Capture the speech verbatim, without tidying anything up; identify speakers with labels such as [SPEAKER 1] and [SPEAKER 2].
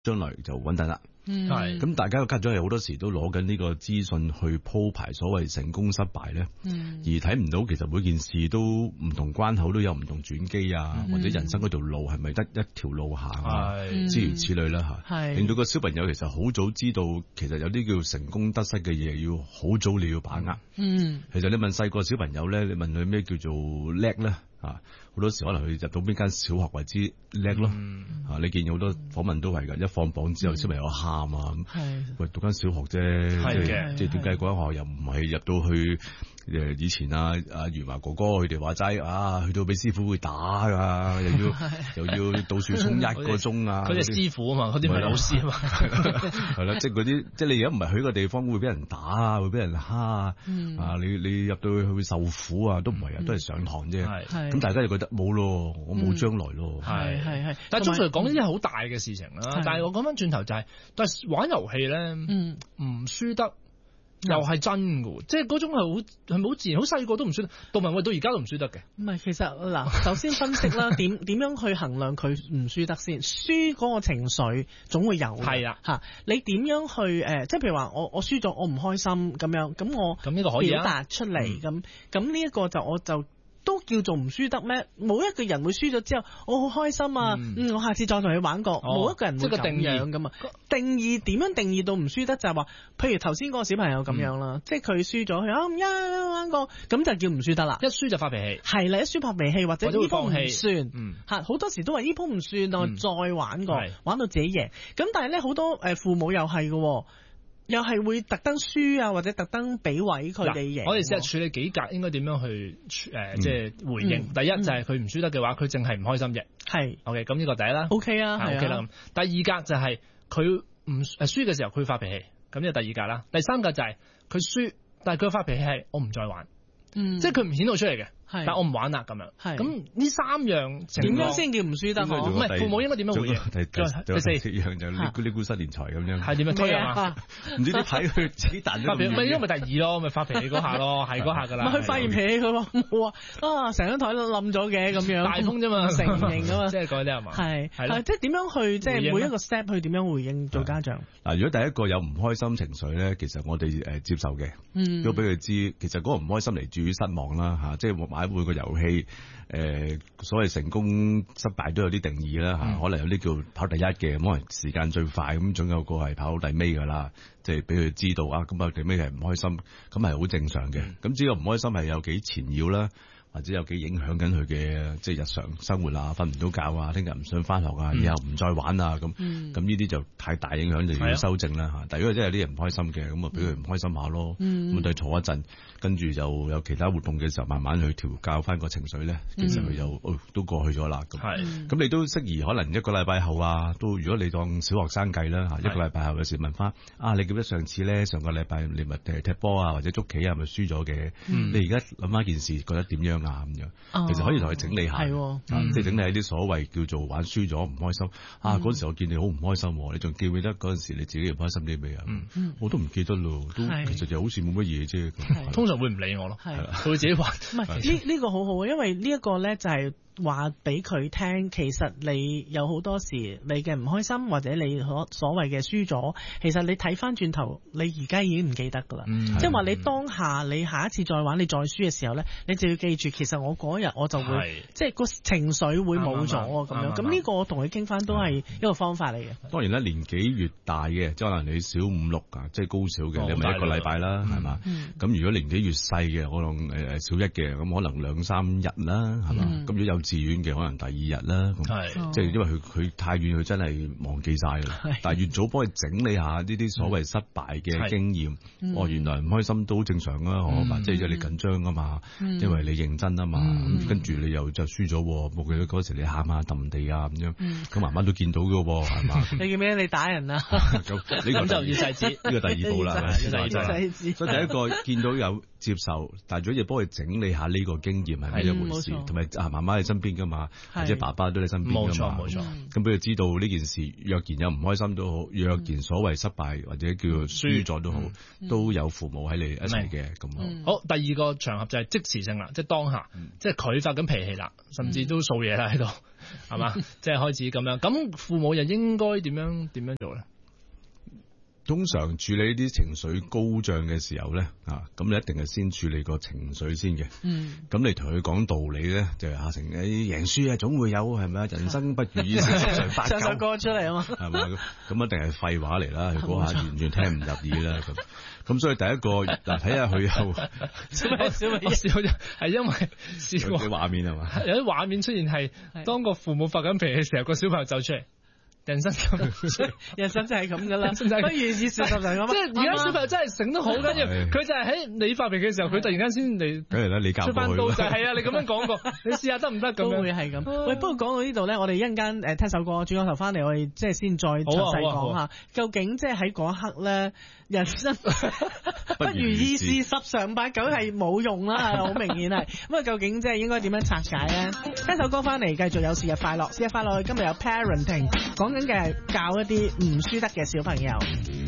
[SPEAKER 1] 將來就穩陣啦。
[SPEAKER 2] 係
[SPEAKER 1] 咁、嗯、大家嘅家長係好多時都攞緊呢個資訊去鋪排所謂成功失敗咧，嗯、而睇唔到其實每件事都唔同關口都有唔同轉機啊，嗯、或者人生嗰條路係咪得一條路行啊，諸如此類啦吓，令到個小朋友其實好早知道，其實有啲叫成功得失嘅嘢要好早你要把握。嗯，其實你問細個小朋友咧，你問佢咩叫做叻咧？啊，好多時可能佢入到邊間小學為之叻咯。嗯、啊，你見好多訪問都係噶，一放榜之後小朋友喊啊咁。係，喂，讀間小學啫，即係即係點解嗰間學校又唔係入到去誒以前啊啊元華哥哥佢哋話齋啊，去到俾師傅會打噶，又要又要倒樹衝一個鐘啊。
[SPEAKER 2] 佢哋師傅啊嘛，嗰啲唔係老師啊嘛。
[SPEAKER 1] 係啦，即係嗰啲，即係你而家唔係去個地方會俾人打啊，會俾人蝦啊。嗯、啊，你你入到去會受苦啊，都唔係啊，都係上堂啫。咁大家就覺得冇咯，我冇將來咯。
[SPEAKER 2] 係係係，但係通常講呢啲係好大嘅事情啦。但係我講翻轉頭就係，但係玩遊戲咧，嗯，唔輸得又係真㗎，即係嗰種係好係咪好自然？好細個都唔輸得，杜文慧到而家都唔輸得嘅。唔係，其實嗱，首先分析啦，點點樣去衡量佢唔輸得先？輸嗰個情緒總會有嘅。係啊，嚇你點樣去誒？即係譬如話，我我輸咗，我唔開心咁樣，咁我咁呢個可以表達出嚟，咁咁呢一個就我就。都叫做唔輸得咩？冇一個人會輸咗之後，我好開心啊！嗯，嗯，我下次再同佢玩過，冇、哦、一個人會咁樣噶嘛。定義點樣定義到唔輸得就係、是、話，譬如頭先嗰個小朋友咁樣啦，嗯、即係佢輸咗，佢啊唔一玩過，咁就叫唔輸得啦。一輸就發脾氣，係啦，一輸發脾氣或者呢鋪唔算，嗯，吓好多時都話呢鋪唔算，我、嗯、再玩過，嗯、玩到自己贏。咁但係咧好多誒父母又係嘅。又係會特登輸啊，或者特登俾位佢哋贏。我哋試下處理幾格，應該點樣去誒、呃，即係回應。嗯、第一就係佢唔輸得嘅話，佢淨係唔開心啫。係，OK，咁呢個第一啦。OK 啊，係 OK 啦。第二格就係佢唔誒輸嘅時候，佢發脾氣，咁呢個第二格啦。第三格就係佢輸，但係佢發脾氣係我唔再玩，嗯，即係佢唔顯露出嚟嘅。但我唔玩啦咁樣，咁呢三樣點樣先叫唔輸得？唔係父母應該點樣回應？第四樣就呢呢股失連財咁樣，係點樣推啊？唔知啲睇佢自己彈咗。發脾氣咪因為第二咯，咪發脾氣嗰下咯，係嗰下噶啦。咪佢發完脾氣佢話冇啊，啊成張台都冧咗嘅咁樣。大風啫嘛，承認噶嘛，即係嗰啲係嘛？係係即係點樣去即係每一個 step 去點樣回應做家長？
[SPEAKER 1] 嗱，如果第一個有唔開心情緒咧，其實我哋誒接受嘅，都俾佢知，其實嗰個唔開心嚟自於失望啦嚇，即係買每個遊戲，誒、呃，所謂成功失敗都有啲定義啦吓，嗯、可能有啲叫跑第一嘅，可能時間最快，咁總有個係跑第尾噶啦，即係俾佢知道啊，咁啊第尾係唔開心，咁係好正常嘅。咁只要唔開心係有幾纏繞啦，或者有幾影響緊佢嘅即係日常生活啊，瞓唔到覺啊，聽日唔想翻學啊，以後唔再玩啊，咁咁呢啲就太大影響，就要修正啦吓。嗯、但係如果真係有啲人唔開心嘅，咁啊俾佢唔開心下咯，咁就、嗯、坐一陣，跟住就有其他活動嘅時候，慢慢去調教翻個情緒咧，其實佢就、嗯哦、都過去咗啦。咁咁、嗯、你都適宜可能一個禮拜後啊，都如果你當小學生計啦吓，一個禮拜後嘅時問翻啊，你記得上次咧，上個禮拜你咪誒踢波啊或者捉棋啊，咪輸咗嘅？嗯、你而家諗翻件事，覺得點樣啊？咁樣，哦、其實可以同佢整理下，係、哦，即係、嗯、整理一啲所謂叫做玩輸咗唔開心、嗯、啊。嗰時我見你好唔開心，你仲記唔記得嗰陣時你自己唔開心啲未啊？嗯、我都唔記得咯，都其實就好似冇乜嘢啫。通常會唔理我咯，係佢會自己玩。唔係呢呢個好好啊，因為呢一個咧就係話俾佢聽，其實你有好多時你嘅唔開心或者你所所謂嘅輸咗，其實你睇翻轉頭，你而家已經唔記得噶啦。即係話你當下你下一次再玩你再輸嘅時候咧，你就要記住，其實我嗰日我就會即係個情緒會冇咗咁樣。咁呢個我同佢傾翻都係一個方法嚟嘅。當然啦，年紀越大嘅，即係可能你小五六啊，即係高小嘅，你咪一個禮拜啦，係嘛？咁如果年紀越細嘅，可能誒小一嘅，咁可能兩三日啦，係嘛？咁如果幼稚園嘅可能第二日啦，咁即係因為佢佢太遠，佢真係忘記晒啦。但係越早幫佢整理下呢啲所謂失敗嘅經驗，哦，原來唔開心都好正常啊，嗬，即係因為你緊張啊嘛，因為你認真啊嘛，跟住你又就輸咗，冇記得嗰時你喊下揼地啊咁樣，咁媽媽都見到噶，係嘛？你叫咩？你打人啊？咁就要細節，呢個第二步啦，要細節。所以第一個見到有接受，但係如果要幫佢整理下呢個經驗係咩一回事，同埋啊媽媽喺身邊。 身邊噶嘛，或者爸爸都喺身邊噶嘛。
[SPEAKER 2] 冇錯冇錯。
[SPEAKER 1] 咁俾佢知道呢件事，若然有唔開心都好，若然所謂失敗或者叫做輸咗都好，嗯、都有父母喺你一齊嘅咁。
[SPEAKER 2] 嗯、好，第二個場合就係即時性啦，即係當下，嗯、即係佢發緊脾氣啦，甚至都掃嘢啦喺度，係嘛？即係開始咁樣。咁父母又應該點樣點樣做咧？
[SPEAKER 1] 通常處理呢啲情緒高漲嘅時候咧，啊，咁你一定係先處理個情緒先嘅。嗯。咁你同佢講道理咧，就係阿成，誒，贏輸啊，總會有，係咪啊？人生不如意事十常八九。
[SPEAKER 3] 唱首歌出嚟啊嘛。係
[SPEAKER 1] 嘛？咁一定係廢話嚟啦，佢嗰下完全聽唔入耳啦。咁咁所以第一個嗱，睇下佢有
[SPEAKER 2] 小美小美笑啫，係因為試過
[SPEAKER 1] 啲畫面係嘛？
[SPEAKER 2] 有啲畫面出現係當個父母發緊脾氣嘅時候，個小朋友走出嚟。人生咁，
[SPEAKER 3] 人生就係咁噶啦，不如意事十常咁。
[SPEAKER 2] 即係而家小朋友真係醒得好緊要，佢就係喺你發脾氣嘅時候，佢突然間先嚟。
[SPEAKER 1] 梗係啦，你教過佢。出翻刀就係啊！你咁樣講過，你試下得唔得咁樣？
[SPEAKER 3] 都會係咁。喂，不過講到呢度咧，我哋一陣間誒聽首歌，轉個頭翻嚟，我哋即係先再詳細講下，究竟即係喺嗰一刻咧，人生不如意事十常八九係冇用啦，好明顯係。咁啊，究竟即係應該點樣拆解咧？聽首歌翻嚟，繼續有事日快樂，事日快樂。今日有 parenting 講。講緊嘅係教一啲唔輸得嘅小朋友。